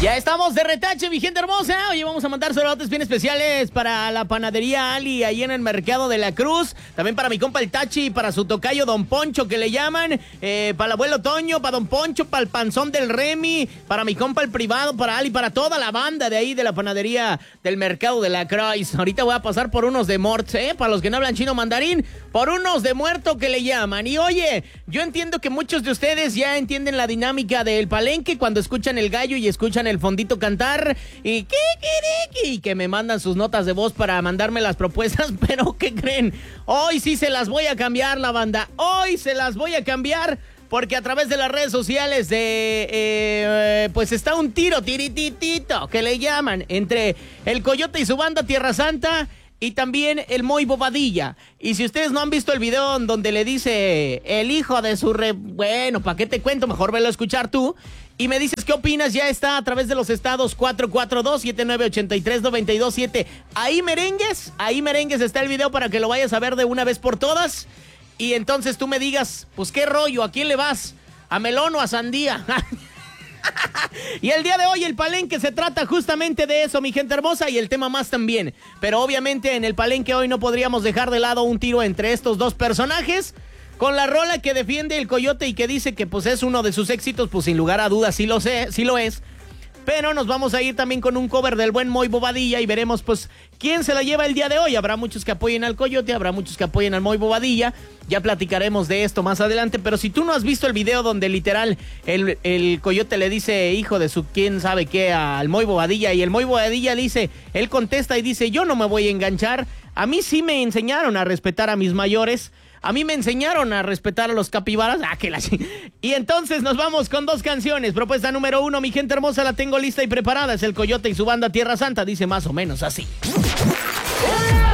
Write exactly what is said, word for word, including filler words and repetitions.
Ya estamos de retache, mi gente hermosa. Oye, vamos a mandar saludos bien especiales para la panadería Ali, ahí en el Mercado de la Cruz. También para mi compa el Tachi, para su tocayo Don Poncho, que le llaman. Eh, para el abuelo Toño, para Don Poncho, para el panzón del Remy. Para mi compa el privado, para Ali, para toda la banda de ahí de la panadería del Mercado de la Cruz. Ahorita voy a pasar por unos de Mort, ¿eh? Para los que no hablan chino mandarín, por unos de muerto que le llaman. Y oye, yo entiendo que muchos de ustedes ya entienden la dinámica del palenque cuando escuchan el gallo y escuchan el fondito cantar y kikiriki, que me mandan sus notas de voz para mandarme las propuestas, pero ¿qué creen? Hoy sí se las voy a cambiar, la banda, hoy se las voy a cambiar, porque a través de las redes sociales de, eh, pues está un tiro, tirititito, que le llaman, entre el Coyote y su banda Tierra Santa y también el Moy Bobadilla. Y si ustedes no han visto el video donde le dice el hijo de su re... Bueno, ¿para qué te cuento? Mejor velo a escuchar tú. Y me dices qué opinas, ya está a través de los estados cuatro cuatro dos, siete nueve ocho tres, nueve dos siete. Ahí merengues, ahí merengues está el video para que lo vayas a ver de una vez por todas. Y entonces tú me digas, pues qué rollo, ¿a quién le vas? ¿A melón o a sandía? Y el día de hoy el palenque se trata justamente de eso, mi gente hermosa, y el tema más también. Pero obviamente en el palenque hoy no podríamos dejar de lado un tiro entre estos dos personajes. Con la rola que defiende el Coyote y que dice que pues es uno de sus éxitos, pues sin lugar a dudas sí lo sé, sí lo es. Pero nos vamos a ir también con un cover del buen Moy Bobadilla y veremos pues quién se la lleva el día de hoy. Habrá muchos que apoyen al Coyote, habrá muchos que apoyen al Moy Bobadilla. Ya platicaremos de esto más adelante, pero si tú no has visto el video donde literal el, el Coyote le dice hijo de su quién sabe qué al Moy Bobadilla y el Moy Bobadilla dice, él contesta y dice yo no me voy a enganchar, a mí sí me enseñaron a respetar a mis mayores. A mí me enseñaron a respetar a los capibaras. Ah, que la... Y entonces nos vamos con dos canciones. Propuesta número uno, mi gente hermosa, la tengo lista y preparada. Es el Coyote y su banda Tierra Santa. Dice más o menos así.